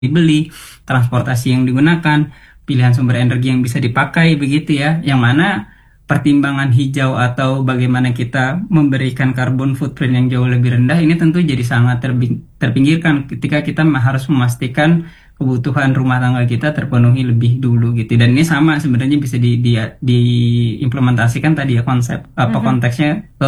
dibeli, transportasi yang digunakan, pilihan sumber energi yang bisa dipakai begitu ya, yang mana pertimbangan hijau atau bagaimana kita memberikan carbon footprint yang jauh lebih rendah ini tentu jadi sangat terpinggirkan ketika kita harus memastikan kebutuhan rumah tangga kita terpenuhi lebih dulu gitu. Dan ini sama sebenarnya bisa diimplementasikan tadi ya konsep konteksnya ke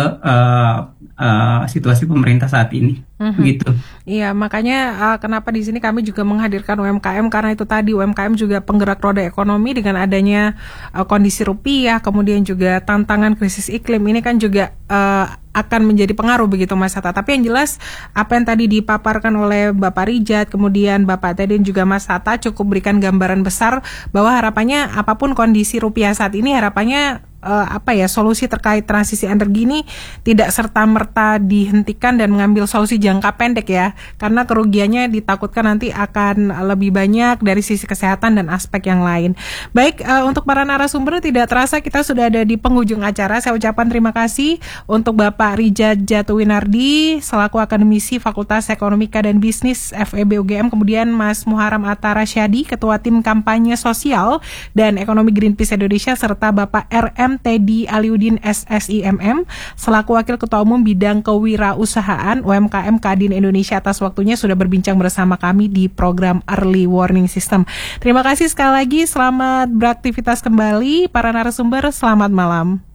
situasi pemerintah saat ini. Begitu. Iya, makanya kenapa di sini kami juga menghadirkan UMKM, karena itu tadi UMKM juga penggerak roda ekonomi. Dengan adanya kondisi rupiah, kemudian juga tantangan krisis iklim ini kan juga akan menjadi pengaruh begitu Mas Hatta. Tapi yang jelas apa yang tadi dipaparkan oleh Bapak Rijat, kemudian Bapak Teddy dan juga Mas Hatta cukup berikan gambaran besar bahwa harapannya apapun kondisi rupiah saat ini, harapannya solusi terkait transisi energi ini tidak serta-merta dihentikan dan mengambil solusi jangka pendek ya, karena kerugiannya ditakutkan nanti akan lebih banyak dari sisi kesehatan dan aspek yang lain. Baik, untuk para narasumber tidak terasa kita sudah ada di penghujung acara. Saya ucapkan terima kasih untuk Bapak Rijat Jatuwinardi selaku akademisi Fakultas Ekonomika dan Bisnis FEB UGM, kemudian Mas Muharram Atta Rasyadi, Ketua Tim Kampanye Sosial dan Ekonomi Greenpeace Indonesia, serta Bapak RM Teddy Aliuddin SSIMM selaku Wakil Ketua Umum Bidang Kewirausahaan UMKM Kadin Indonesia, atas waktunya sudah berbincang bersama kami di program Early Warning System. Terima kasih sekali lagi, selamat beraktivitas kembali para narasumber, selamat malam.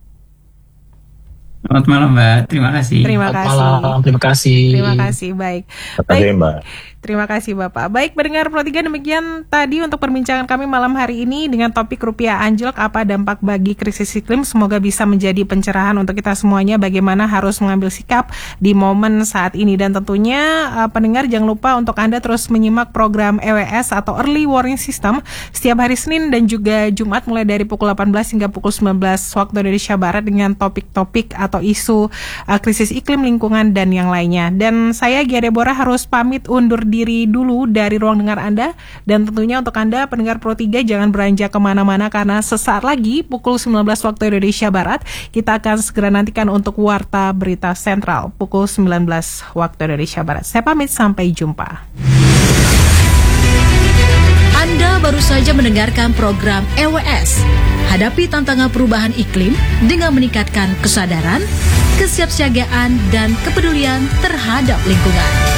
Selamat malam Mbak, terima kasih. Terima kasih. Malam, terima kasih. Terima kasih, baik. Terima kasih Mbak. Terima kasih Bapak. Baik, pendengar Pro 3, demikian tadi untuk perbincangan kami malam hari ini dengan topik rupiah anjlok, apa dampak bagi krisis iklim. Semoga bisa menjadi pencerahan untuk kita semuanya bagaimana harus mengambil sikap di momen saat ini. Dan tentunya pendengar jangan lupa untuk Anda terus menyimak program EWS atau Early Warning System setiap hari Senin dan juga Jumat mulai dari pukul 18 hingga pukul 19 waktu Indonesia Barat dengan topik-topik atau isu krisis iklim, lingkungan dan yang lainnya. Dan saya Gia Deborah harus pamit undur diri dulu dari ruang dengar Anda, dan tentunya untuk Anda pendengar Pro 3 jangan beranjak kemana-mana, karena sesaat lagi pukul 19 waktu Indonesia Barat kita akan segera nantikan untuk Warta Berita Sentral pukul 19 waktu Indonesia Barat. Saya pamit, sampai jumpa. Anda baru saja mendengarkan program EWS, hadapi tantangan perubahan iklim dengan meningkatkan kesadaran, kesiapsiagaan, dan kepedulian terhadap lingkungan.